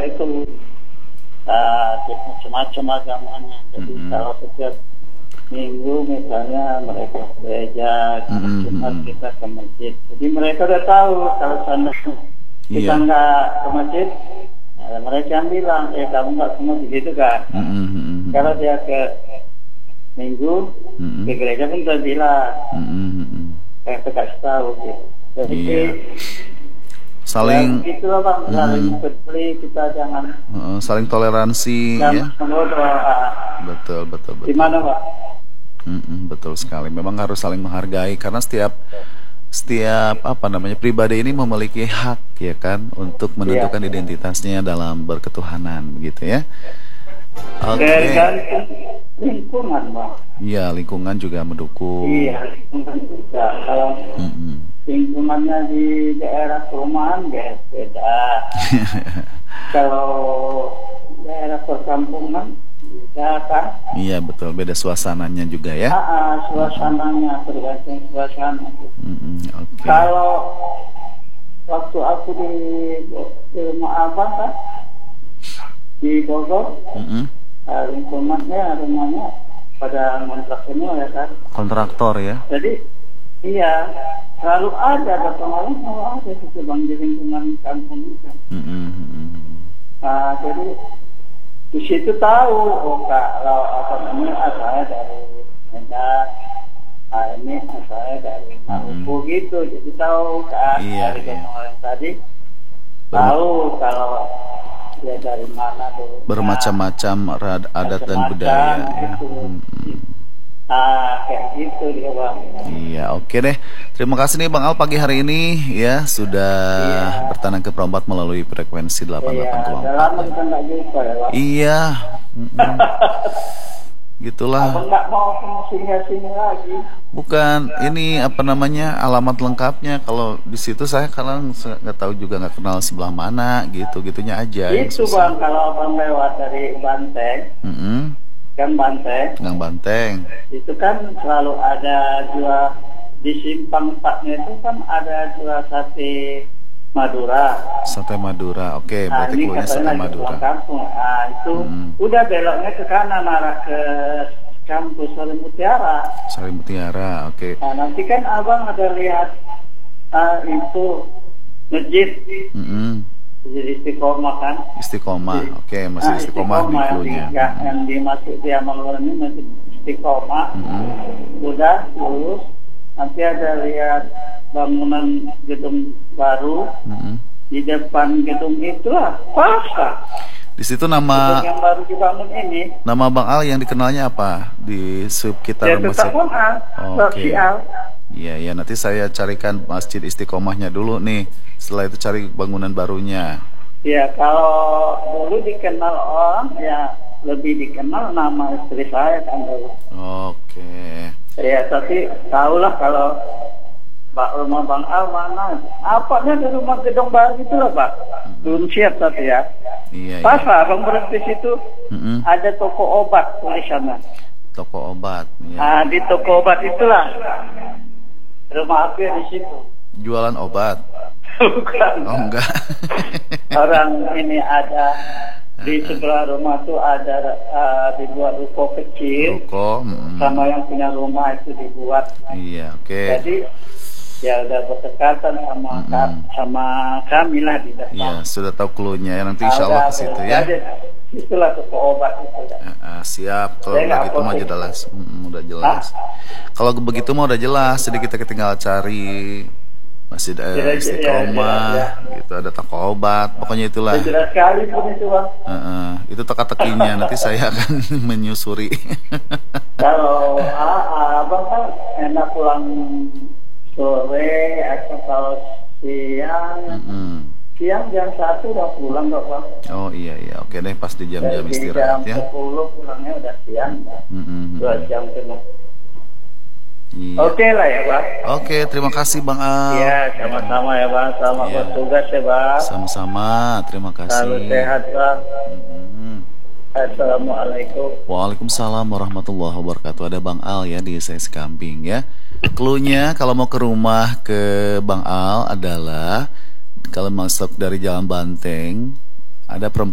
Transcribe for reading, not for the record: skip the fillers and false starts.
itu macam-macam agamanya. Jadi kalau setiap minggu misalnya mereka gereja, Jumat kita ke masjid. Jadi mereka udah tahu kalau sana kita nggak ke masjid, mereka yang bilang, kamu nggak ke masjid gitu kan. Kalau dia ke minggu ke gereja pun udah bilang, kita kasih tahu gitu. Jadi saling itulah Bang, saling peduli, kita jangan saling toleransi ya. Betul. Gimana Pak? Betul sekali. Memang harus saling menghargai karena setiap pribadi ini memiliki hak ya kan untuk menentukan identitasnya dalam berketuhanan begitu ya. Oke. Lingkungan Bang. Iya, lingkungan juga mendukung. Iya, lingkungan juga. Kalau lingkungannya di daerah perumahan beda. Kalau daerah perkampungan beda kan? Iya betul, beda suasananya juga ya. Suasananya tergantung suasana. Okay. Kalau waktu aku di rumah abang kan di Bogor, lingkungannya rumahnya pada kontrak semua ya kan. Kontraktor ya. Jadi iya, selalu ada malam selalu ada situ Bang di lingkungan kampung itu. Jadi di situ tahu kalau saya dari Medan, ini saya dari Maluku gitu, jadi tahu kan dari orang tadi tahu kalau dia dari mana dulu. Bermacam-macam adat dan budaya gitu. Kayak gitu dia Bang. Iya, oke deh. Terima kasih nih Bang Al pagi hari ini ya sudah bertanam ke Perombat melalui frekuensi 88,4. Udah lama kita nggak jumpa ya Bang. Iya. Gitulah. Abang nggak mau sini lagi. Bukan, ini alamat lengkapnya. Kalau di situ saya kadang nggak tahu juga, nggak kenal sebelah mana gitunya aja. Itu Bang, kalau Abang lewat dari Banteng. Gang Banteng itu kan selalu ada jual di simpang 4-nya itu kan ada jual sate Madura. Oke, berarti keluarnya sate Madura. Kampung. Itu udah beloknya ke kanan arah ke kampus Salim Mutiara. Oke. Nanti kan Abang ada lihat itu masjid. Jadi Istiqomah kan? Oke, masih Istiqomah di klunya. Yang dimasuk di Amal ini masih Istiqomah. Udah lulus, nanti ada lihat bangunan gedung baru. Di depan gedung itulah Pasar. Di situ nama yang baru dibangun ini. Nama Bang Al yang dikenalnya apa di sekitar masjid? Oke. Iya, nanti saya carikan Masjid Istiqomahnya dulu nih. Setelah itu cari bangunan barunya. Ya, kalau dulu dikenal orang, ya lebih dikenal nama istri saya kan dulu. Oke. Ya, tapi tahulah kalau rumah Bang Al mana. Apanya di rumah gedung baru itu lah Pak. Belum siap tapi ya. Iya. Pas lah Bang berhenti situ. Ada toko obat tulisannya. Toko obat. Ya. Di toko obat itulah rumah aku di situ. Jualan obat? Bukan. Oh enggak. Orang ini ada di sebelah rumah tuh ada dibuat ruko kecil. Sama yang punya rumah itu dibuat. Iya, oke. Jadi ya udah berdekatan sama kami lah di depan. Iya, sudah tahu cluenya ya, nanti insya Allah ke situ ya. Itulah toko obat itu. Siap, kalau begitu mah jelas. Udah jelas. Kalau begitu mah udah jelas, jadi kita tinggal cari Masjid Istiqomah, gitu, ada toko obat, pokoknya itulah. Jelas sekali pun itu Bang. Itu teka-tekinya, nanti saya akan menyusuri. Kalau Abang kan enak pulang sore atau siang. Siang jam 1 udah pulang kok Bang. Oh iya, oke deh, pas di jam-jam istirahat ya. Jam 10 pulangnya udah siang. 2 jam penuh. Iya. Oke lah ya Bang. Oke, terima kasih Bang Al. Iya, sama-sama ya Bang. Selamat bertugas ya Bang. Sama-sama, terima kasih. Selalu sehat Bang. Assalamualaikum. Waalaikumsalam warahmatullahi wabarakatuh. Ada Bang Al ya di SS Kambing ya. Cluenya kalau mau ke rumah ke Bang Al adalah kalau masuk dari Jalan Banteng ada perempuan